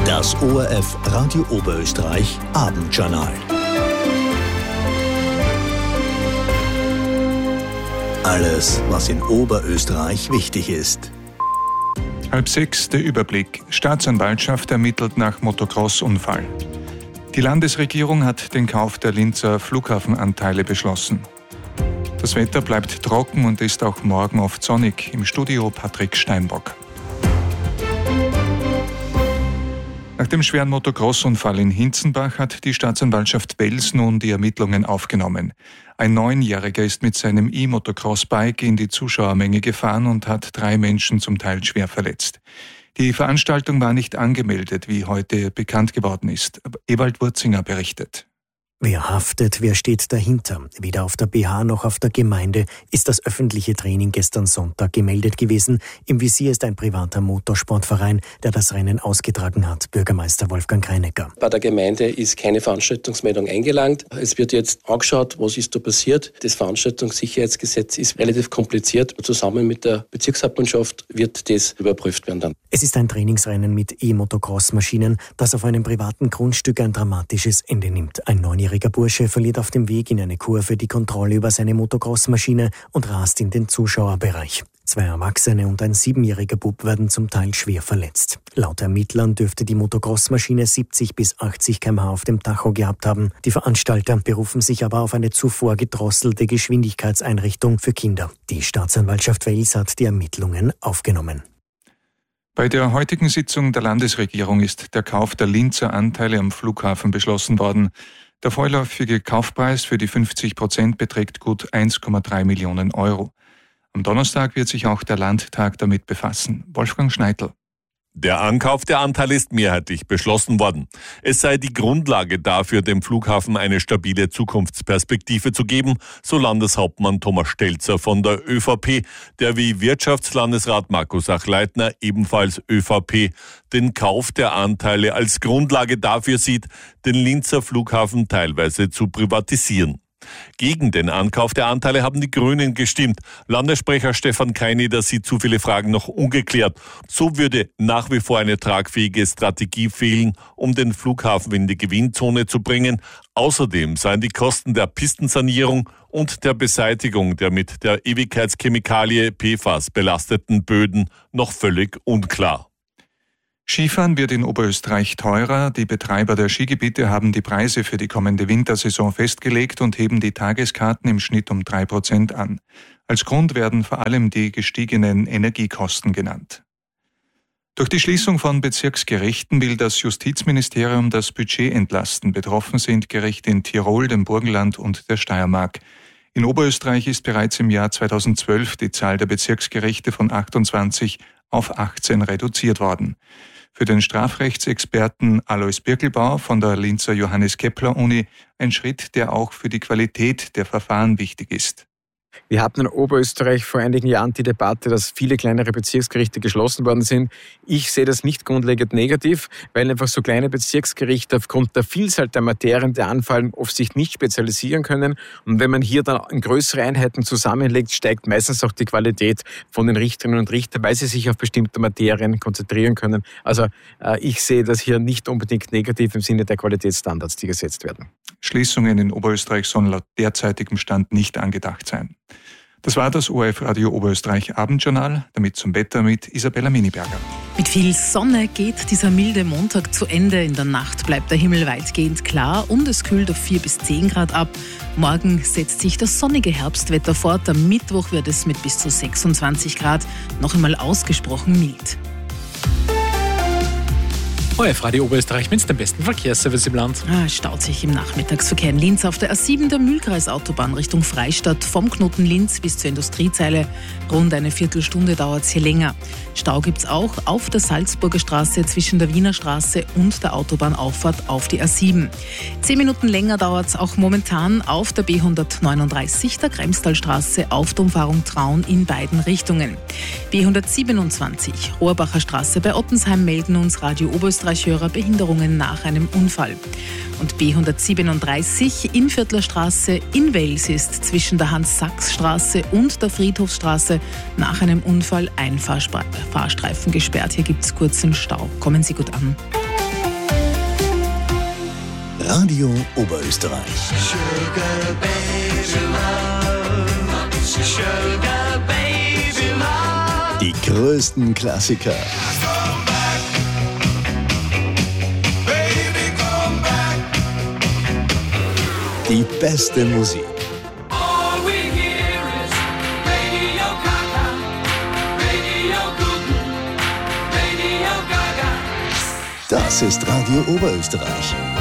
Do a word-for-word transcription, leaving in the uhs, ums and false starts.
Das O R F Radio Oberösterreich Abendjournal. Alles, was in Oberösterreich wichtig ist. Halb sechs der Überblick. Staatsanwaltschaft ermittelt nach Motocross-Unfall. Die Landesregierung hat den Kauf der Linzer Flughafenanteile beschlossen. Das Wetter bleibt trocken und ist auch morgen oft sonnig. Im Studio Patrick Steinbock. Nach dem schweren Motocross-Unfall in Hinzenbach hat die Staatsanwaltschaft Wels nun die Ermittlungen aufgenommen. Ein Neunjähriger ist mit seinem E-Motocross-Bike in die Zuschauermenge gefahren und hat drei Menschen zum Teil schwer verletzt. Die Veranstaltung war nicht angemeldet, wie heute bekannt geworden ist. Ewald Wurzinger berichtet. Wer haftet, wer steht dahinter? Weder auf der B H noch auf der Gemeinde ist das öffentliche Training gestern Sonntag gemeldet gewesen. Im Visier ist ein privater Motorsportverein, der das Rennen ausgetragen hat. Bürgermeister Wolfgang Kreinecker. Bei der Gemeinde ist keine Veranstaltungsmeldung eingelangt. Es wird jetzt angeschaut, was ist da passiert. Das Veranstaltungssicherheitsgesetz ist relativ kompliziert. Zusammen mit der Bezirkshauptmannschaft wird das überprüft werden dann. Es ist ein Trainingsrennen mit E-Motocross-Maschinen, das auf einem privaten Grundstück ein dramatisches Ende nimmt. Ein Neunjähriger Bursche verliert auf dem Weg in eine Kurve die Kontrolle über seine Motocross-Maschine und rast in den Zuschauerbereich. Zwei Erwachsene und ein siebenjähriger Bub werden zum Teil schwer verletzt. Laut Ermittlern dürfte die Motocross-Maschine siebzig bis achtzig Kilometer pro Stunde auf dem Tacho gehabt haben. Die Veranstalter berufen sich aber auf eine zuvor gedrosselte Geschwindigkeitseinrichtung für Kinder. Die Staatsanwaltschaft Wels hat die Ermittlungen aufgenommen. Bei der heutigen Sitzung der Landesregierung ist der Kauf der Linzer Anteile am Flughafen beschlossen worden. Der vorläufige Kaufpreis für die fünfzig Prozent beträgt gut eins Komma drei Millionen Euro. Am Donnerstag wird sich auch der Landtag damit befassen. Wolfgang Schneidl. Der Ankauf der Anteile ist mehrheitlich beschlossen worden. Es sei die Grundlage dafür, dem Flughafen eine stabile Zukunftsperspektive zu geben, so Landeshauptmann Thomas Stelzer von der ÖVP, der wie Wirtschaftslandesrat Markus Achleitner, ebenfalls ÖVP, den Kauf der Anteile als Grundlage dafür sieht, den Linzer Flughafen teilweise zu privatisieren. Gegen den Ankauf der Anteile haben die Grünen gestimmt. Landessprecher Stefan Keineder sieht zu viele Fragen noch ungeklärt. So würde nach wie vor eine tragfähige Strategie fehlen, um den Flughafen in die Gewinnzone zu bringen. Außerdem seien die Kosten der Pistensanierung und der Beseitigung der mit der Ewigkeitschemikalie P F A S belasteten Böden noch völlig unklar. Skifahren wird in Oberösterreich teurer. Die Betreiber der Skigebiete haben die Preise für die kommende Wintersaison festgelegt und heben die Tageskarten im Schnitt um drei Prozent an. Als Grund werden vor allem die gestiegenen Energiekosten genannt. Durch die Schließung von Bezirksgerichten will das Justizministerium das Budget entlasten. Betroffen sind Gerichte in Tirol, dem Burgenland und der Steiermark. In Oberösterreich ist bereits im Jahr zweitausendzwölf die Zahl der Bezirksgerichte von achtundzwanzig auf achtzehn reduziert worden. Für den Strafrechtsexperten Alois Birkelbauer von der Linzer Johannes-Kepler-Uni ein Schritt, der auch für die Qualität der Verfahren wichtig ist. Wir hatten in Oberösterreich vor einigen Jahren die Debatte, dass viele kleinere Bezirksgerichte geschlossen worden sind. Ich sehe das nicht grundlegend negativ, weil einfach so kleine Bezirksgerichte aufgrund der Vielzahl der Materien, die anfallen, oft sich nicht spezialisieren können. Und wenn man hier dann größere Einheiten zusammenlegt, steigt meistens auch die Qualität von den Richterinnen und Richtern, weil sie sich auf bestimmte Materien konzentrieren können. Also äh, ich sehe das hier nicht unbedingt negativ im Sinne der Qualitätsstandards, die gesetzt werden. Schließungen in Oberösterreich sollen laut derzeitigem Stand nicht angedacht sein. Das war das O R F Radio Oberösterreich Abendjournal. Damit zum Wetter mit Isabella Miniberger. Mit viel Sonne geht dieser milde Montag zu Ende. In der Nacht bleibt der Himmel weitgehend klar und es kühlt auf vier bis zehn Grad ab. Morgen setzt sich das sonnige Herbstwetter fort. Am Mittwoch wird es mit bis zu sechsundzwanzig Grad noch einmal ausgesprochen mild. O R F Radio Oberösterreich mit dem besten Verkehrsservice im Land. Ah, es staut sich im Nachmittagsverkehr in Linz auf der A sieben der Mühlkreisautobahn Richtung Freistadt vom Knoten Linz bis zur Industriezeile. Rund eine Viertelstunde dauert es hier länger. Stau gibt es auch auf der Salzburger Straße zwischen der Wiener Straße und der Autobahnauffahrt auf die A sieben. Zehn Minuten länger dauert es auch momentan auf der B hundertneununddreißig der Kremstalstraße auf der Umfahrung Traun in beiden Richtungen. B hundertsiebenundzwanzig Rohrbacher Straße bei Ottensheim melden uns Radio Oberösterreich Hörer Behinderungen nach einem Unfall. Und B hundertsiebenunddreißig Innviertler Straße in Wels ist zwischen der Hans-Sachs-Straße und der Friedhofsstraße nach einem Unfall ein Fahrspre- Fahrstreifen gesperrt. Hier gibt es kurzen Stau. Kommen Sie gut an. Radio Oberösterreich. Sugar baby love, sugar baby love. Die größten Klassiker. Come back, baby, come back. Die beste Musik. All we hear is Radio Gaga, Radio Guten, Radio Gaga. Das ist Radio Oberösterreich.